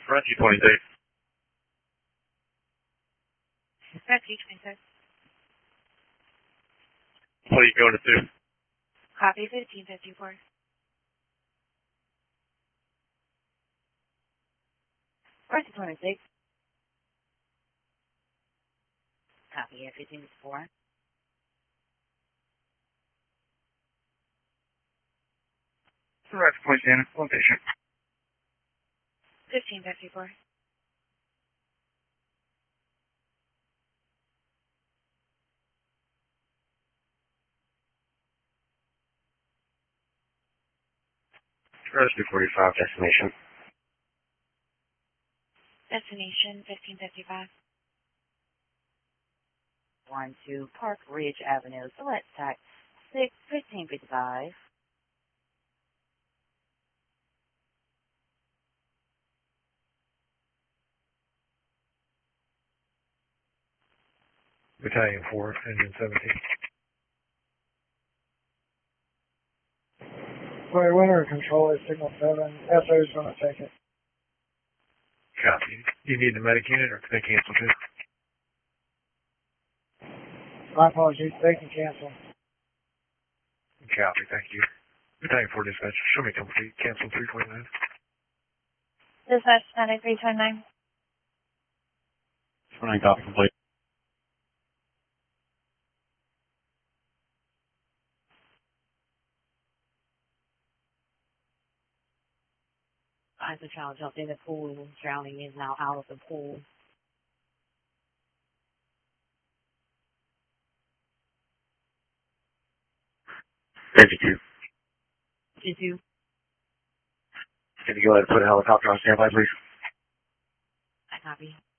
Rescue 26. Rescue 26. What are you going to do? Copy 1554. Rescue 26. Copy 1554. Rescue Point Santa, location. 1554. Rescue 45, destination. Destination 1555. 12 Park Ridge Avenue, select tax 1555. Battalion 4, Engine 17. Fire winner control is signal 7. SO is going to take it. Copy. Do you need the medic unit or can they cancel too? My apologies, they can cancel. Copy, thank you. Battalion 4 dispatch, show me complete. Cancel 349. Dispatch 9329. 29 copy complete. As the child jumped in the pool, drowning is now out of the pool. G2. G2. Can you go ahead and put a helicopter on standby, please? I copy.